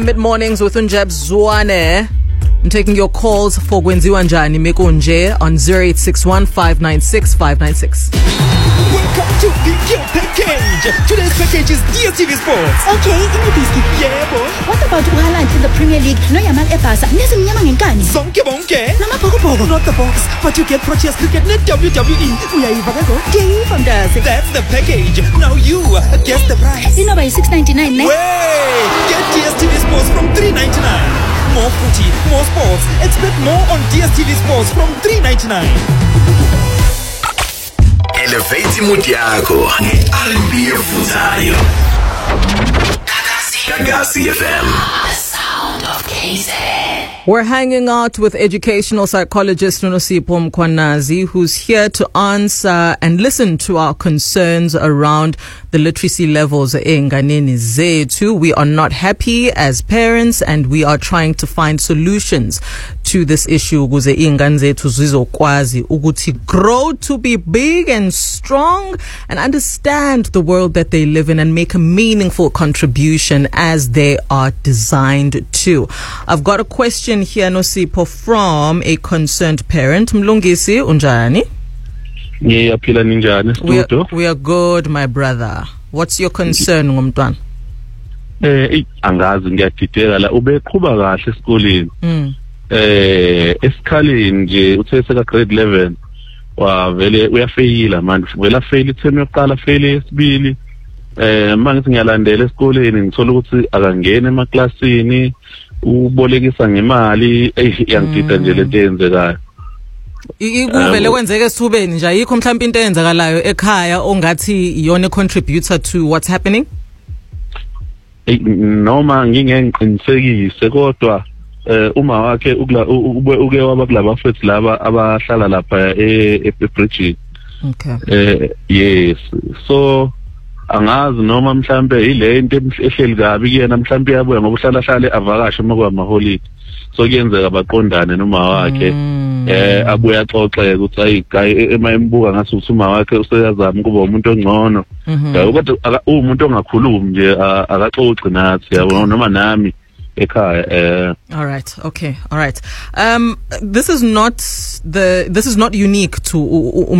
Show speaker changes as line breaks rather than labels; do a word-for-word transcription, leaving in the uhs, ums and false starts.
Mid mornings with Unjab Zwane. I'm taking your calls for Gwenziwa Njani Mekonje on zero eight six one five nine six five nine six.
Welcome to the Yo Package. Today's package is D S T V Sports.
Okay, inobhiski.
Yeah, boy.
What about uHaaland in the Premier League? No yamal eBarca. Nezimnyama ngenkani.
Zonke bonke.
Namabhokobhoko.
Not the box, but you get Proteas Cricket net W W E.
Uyayiva kazo. Day from Dazi.
That's the package. Now you guess the price.
Inoba yi six ninety-nine ne?
Wait! Get D S T V Sports from three ninety-nine. More footy, more sports. Expect more on D S T V Sports from three ninety-nine.
Elevate mood yakho nge-R and B evuthayo. Gagasi F M.
The sound of K Z.
We're hanging out with educational psychologist Nonosipho Mkhwanazi, who's here to answer and listen to our concerns around the literacy levels enganeni zethu. We are not happy as parents and we are trying to find solutions to this issue ukuze ingane zethu zizokwazi ukuthi grow to be big and strong and understand the world that they live in and make a meaningful contribution as they are designed to. I've got a question here, Nosipho, from a concerned parent. Mlungisi unjani?
Yeah, phila ninjani studio?
We are good, my brother. What's your concern ngomntwana?
Eh angazi ngiyadideka la ubeqhuba kahle esikoleni.
Mm.
Eh esikhaleni nje uthe seka grade eleven wa vele uyafeyila manje vela fail ithemi yokuqala fail yesibili. Eh manje ngiyalandela esikoleni ngithola ukuthi akangena emaklasini ubolekisa ngemali eyangidida nje lento eyenzekayo.
Ikuvele kwenzeke esithubeni nje ayikho mhlawumbe into eyenzakalayo ekhaya ongathi iyona contributor to what's happening?
Noma ngingenqinisekise kodwa eh uma wakhe uke waba kulaba futhi laba abahlala lapha eBridge.
Okay.
Eh yes. So angazi noma mhlambe ile into ehleli kabi kuyena mhlambe yabuya ngoba uhlala hlale avakashe uma kwa maholiday. So kuyenzeka baqondane noma wakhe eh abuya xoxe ukuthi ayi guy emayembuka ngathi uthuma wakhe useyazama kuba umuntu ongcono. Kodwa umuntu ongakhulumi nje akaxoxi nathi yabo noma nami ekhaya eh.
All right. Okay. All right. Um this is not the this is not unique to